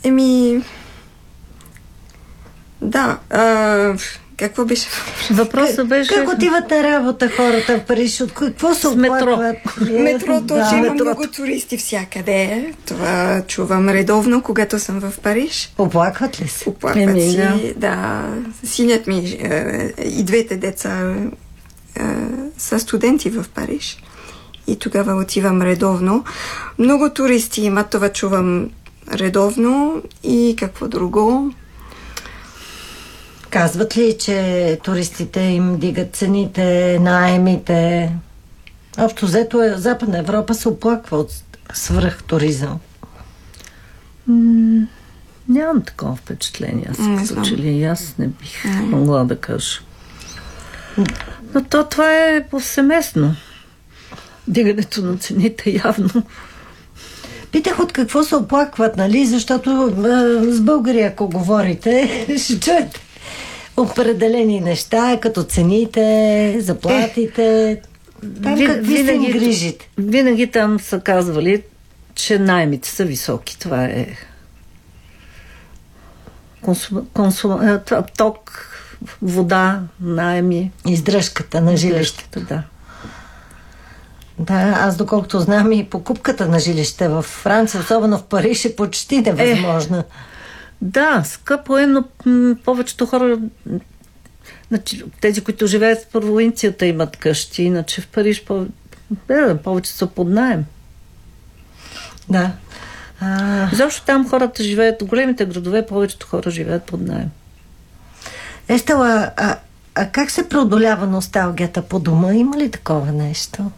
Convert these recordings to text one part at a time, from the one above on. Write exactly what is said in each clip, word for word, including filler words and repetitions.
Еми... Да, а, какво беше? Въпросът беше... Как отиват на работа хората в Париж? От какво се оплакват? Метрото, да, че има метрото. много туристи всякъде. Това чувам редовно, когато съм в Париж. Оплакват ли се? Оплакват Еми, си, да. да. Синят ми е, и двете деца е, са студенти в Париж. И тогава отивам редовно. Много туристи имат, това чувам редовно. И какво друго? Казват ли, че туристите им дигат цените, наемите? Общо взето е, Западна Европа се оплаква от свръх туризъм. М- нямам такова впечатление. Аз Не като знам. че ли аз не бих Не. могла да кажа. Но то това е повсеместно. Дигането на цените явно. Питах от какво се оплакват, нали? Защото а, с българи, ако говорите, ще чуете определени неща, като цените, заплатите. Там Ви- какви се им грижите? Винаги там са казвали, че наемите са високи. Това е консум, консум, е, това, ток, вода, наеми. Издръжката на жилище. Да. Да, аз доколкото знам и покупката на жилище в Франция, особено в Париж, е почти невъзможна. Е. Да, скъпо е, но м- повечето хора, значи, тези, които живеят в провинцията, имат къщи, иначе в Париж по- е, повече са под наем. Да. А, Защо там хората живеят, в големите градове повечето хора живеят под наем. Естела, а, а как се преодолява носталгията по дома? Има ли такова нещо?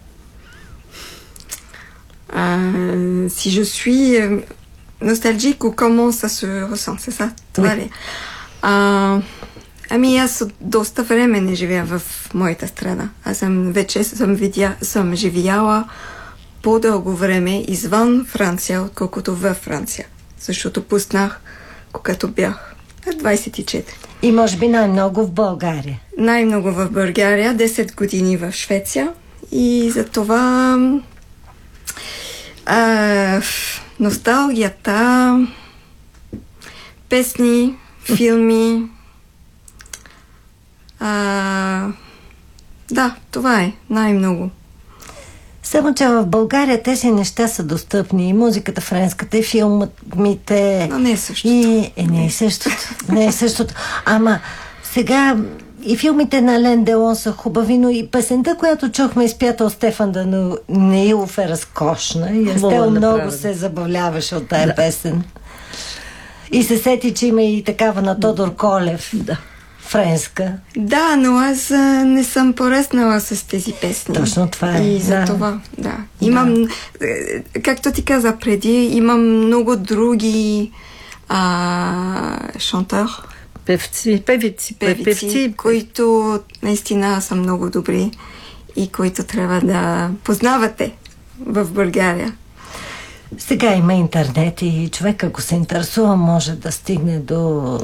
Euh, si je suis euh, nostalgique ou comment ça se ressent, c'est ça? Това Oui. ли? А, ами аз от доста време не живея в моята страна. Аз съм вече съм, видя, съм живяла по-дълго време извън Франция, отколкото във Франция. Защото пуснах, когато бях двайсет и четири. И може би най-много в България. Най-много в България, десет години в Швеция. И за това а, носталгията, песни, филми. А, да, това е най-много. Само, че в България тези неща са достъпни. И музиката френската, и филмите. Но не е същото. И, е, не е същото. Не е същото. Ама сега и филмите на Ален Делон са хубави, но и песента, която чухме, изпята от Стефан Данаилов, е разкошна. И Естел много се забавляваше от тая да. песен. И се сети, че има и такава на Тодор Колев. Да. Френска. Да, но аз а, не съм пореснала с тези песни. Точно това е. И за да. това, да. Имам, да. Както ти каза преди, имам много други а, шантър. Певци, певици, певици, певци, които наистина са много добри и които трябва да познавате в България. Сега има интернет и човек, ако се интересува, може да стигне до...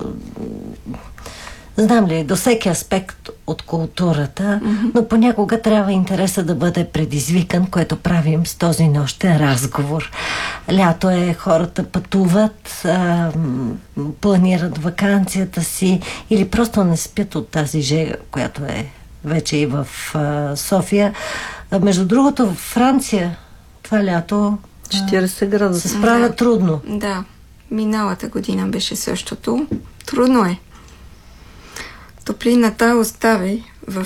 Знам ли, до всеки аспект от културата, mm-hmm. но понякога трябва интереса да бъде предизвикан, което правим с този нощен разговор. Лято е, хората пътуват, а, планират ваканцията си или просто не спят от тази жега, която е вече и в а, София. А, между другото, в Франция това лято четирийсет градуса се справя да. трудно. Да, миналата година беше същото. Трудно е. Топлината остави в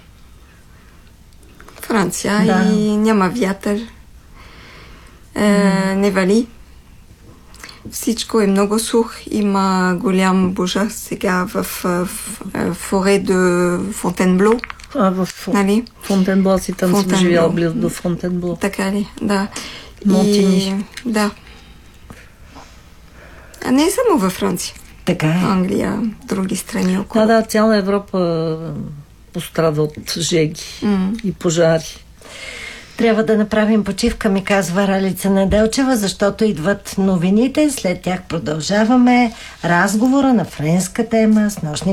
Франция да. И няма вятър, е, mm. не вали. Всичко е много сух. Има голям пожар сега в, в, в форе де Фонтенбло. А, в нали? Фонтенбло си там съм живяла близо до Фонтенбло. Така ли, да. Монтини. И, да. А не само във Франция. Така е. Англия, други страни около. Да, да, цяла Европа пострада от жеги mm. и пожари. Трябва да направим почивка, ми казва Ралица Неделчева, защото идват новините. След тях продължаваме разговора на френска тема с нощни